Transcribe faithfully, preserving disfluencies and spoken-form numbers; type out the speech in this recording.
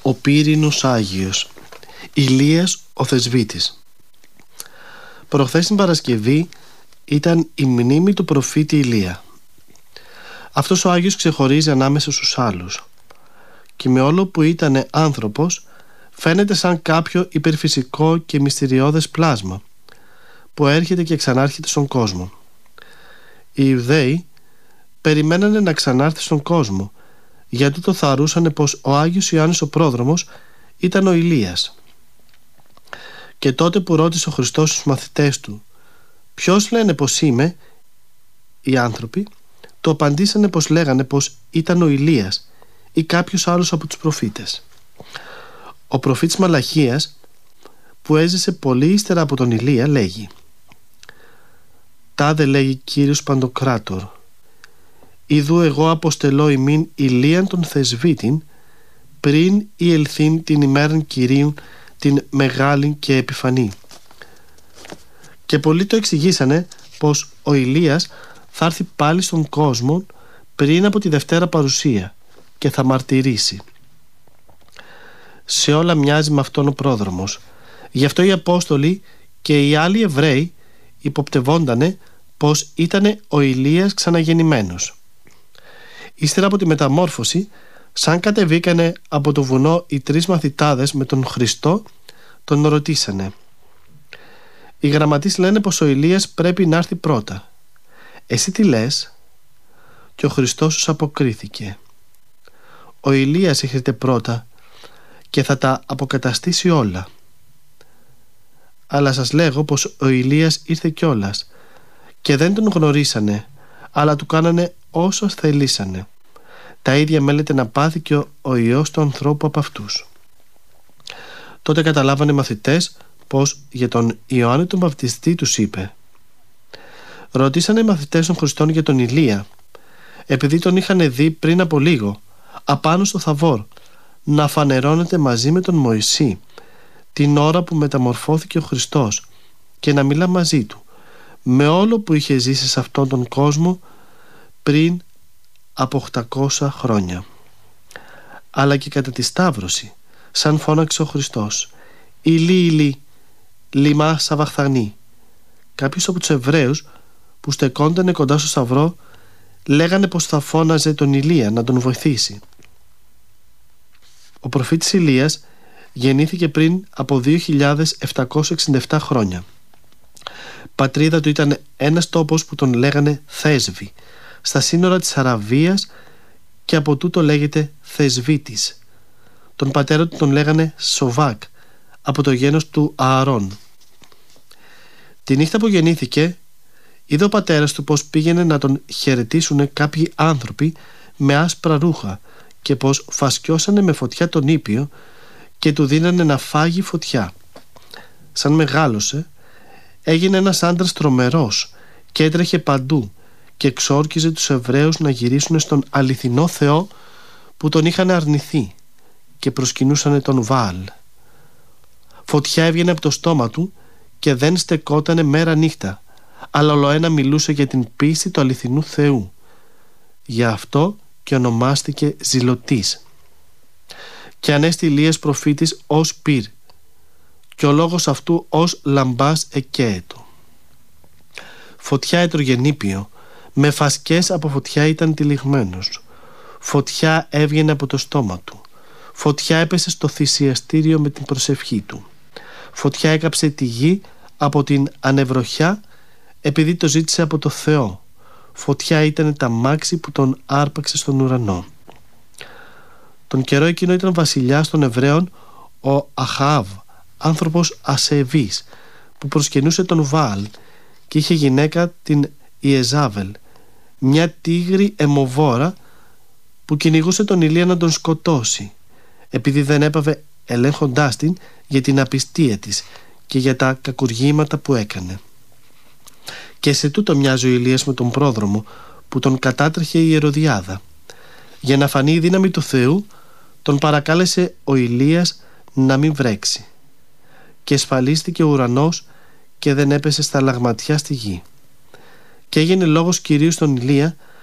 ο Πύρινος Άγιος, Ηλίας ο Θεσβήτης. Προχθές την Παρασκευή ήταν η μνήμη του προφήτη Ηλία. Αυτός ο Άγιος ξεχωρίζει ανάμεσα στους άλλους και με όλο που ήταν άνθρωπος φαίνεται σαν κάποιο υπερφυσικό και μυστηριώδες πλάσμα που έρχεται και ξανάρχεται στον κόσμο. Οι Ιουδαίοι περιμένανε να ξανάρθει στον κόσμο, γιατί το θαρούσανε πως ο Άγιος Ιωάννης ο Πρόδρομος ήταν ο Ηλίας. Και τότε που ρώτησε ο Χριστός στους μαθητές του «Ποιος λένε πως είμαι?» οι άνθρωποι του απαντήσανε πως λέγανε πως ήταν ο Ηλίας ή κάποιος άλλος από τους προφήτες. Ο προφήτης Μαλαχίας, που έζησε πολύ ύστερα από τον Ηλία, λέγει «Τάδε λέγει Κύριος Παντοκράτορ, ιδού εγώ αποστελώ ημίν Ηλίαν τον Θεσβήτην πριν η ελθύν την ημέραν Κυρίου την μεγάλη και επιφανή». Και πολλοί το εξηγήσανε πως ο Ηλίας θα έρθει πάλι στον κόσμο πριν από τη Δευτέρα Παρουσία και θα μαρτυρήσει. Σε όλα μοιάζει με αυτόν ο πρόδρομος. Γι' αυτό οι Απόστολοι και οι άλλοι Εβραίοι υποπτευόντανε πως ήταν ο Ηλίας ξαναγεννημένος. Ύστερα από τη μεταμόρφωση, σαν κατεβήκανε από το βουνό οι τρεις μαθητάδες με τον Χριστό, τον ρωτήσανε. Οι γραμματείς λένε πως ο Ηλίας πρέπει να έρθει πρώτα. Εσύ τι λες? Και ο Χριστός τους αποκρίθηκε. Ο Ηλίας έρχεται πρώτα και θα τα αποκαταστήσει όλα. Αλλά σας λέγω πως ο Ηλίας ήρθε κιόλας και δεν τον γνωρίσανε, αλλά του κάνανε όσο θελήσανε. Τα ίδια μέλεται να πάθει και ο, ο Υιός του ανθρώπου από αυτούς. Τότε καταλάβανε οι μαθητές πως για τον Ιωάννη τον Βαπτιστή τους είπε. Ρωτήσανε οι μαθητές των Χριστών για τον Ηλία, επειδή τον είχαν δει πριν από λίγο απάνω στο Θαβόρ να φανερώνεται μαζί με τον Μωυσή την ώρα που μεταμορφώθηκε ο Χριστός και να μιλά μαζί του με όλο που είχε ζήσει σε αυτόν τον κόσμο πριν από οκτακόσια χρόνια. Αλλά και κατά τη Σταύρωση, σαν φώναξε ο Χριστός, «Ηλί, Ηλί, λιμά σαβαχθανή». Κάποιος από τους Εβραίους που στεκόντανε κοντά στο Σταυρό λέγανε πως θα φώναζε τον Ηλία να τον βοηθήσει. Ο προφήτης Ηλίας γεννήθηκε πριν από δύο χιλιάδες επτακόσια εξήντα επτά χρόνια. Πατρίδα του ήταν ένας τόπος που τον λέγανε Θέσβη, στα σύνορα της Αραβίας, και από τούτο λέγεται Θεσβήτης. Τον πατέρα του τον λέγανε Σοβάκ, από το γένος του Ααρών. Τη νύχτα που γεννήθηκε, είδε ο πατέρας του πως πήγαινε να τον χαιρετήσουν κάποιοι άνθρωποι με άσπρα ρούχα και πως φασκιώσανε με φωτιά τον ήπιο και του δίνανε να φάγει φωτιά. Σαν μεγάλωσε, έγινε ένας άντρας τρομερός και έτρεχε παντού και εξόρκιζε τους Εβραίους να γυρίσουν στον αληθινό Θεό που τον είχαν αρνηθεί και προσκυνούσανε τον Βαάλ. Φωτιά έβγαινε από το στόμα του και δεν στεκότανε μέρα νύχτα, αλλά ολοένα μιλούσε για την πίστη του αληθινού Θεού. Γι' αυτό και ονομάστηκε Ζηλωτής. Και ανέστη Ηλίας προφήτης ως Πύρ και ο λόγος αυτού ως λαμπάς εκέετο. Φωτιά έτρωγε νήπιο, με φασκές από φωτιά ήταν τυλιγμένος. Φωτιά έβγαινε από το στόμα του. Φωτιά έπεσε στο θυσιαστήριο με την προσευχή του. Φωτιά έκαψε τη γη από την ανεβροχιά επειδή το ζήτησε από το Θεό. Φωτιά ήταν τα μάξι που τον άρπαξε στον ουρανό. Τον καιρό εκείνο ήταν βασιλιάς των Εβραίων ο Αχάβ, άνθρωπος ασεβής, που προσκυνούσε τον Βαάλ και είχε γυναίκα την Ιεζάβελ, μια τίγρη αιμοβόρα που κυνηγούσε τον Ηλία να τον σκοτώσει, επειδή δεν έπαβε ελέγχοντάς την για την απιστία της και για τα κακουργήματα που έκανε. Και σε τούτο μοιάζει ο Ηλίας με τον πρόδρομο που τον κατάτρεχε η Ηρωδιάδα. Για να φανεί η δύναμη του Θεού, τον παρακάλεσε ο Ηλίας να μην βρέξει. Και εσφαλίστηκε ο ουρανός και δεν έπεσε στα λαγματιά στη γη. Και έγινε λόγος Κυρίου στον Ηλία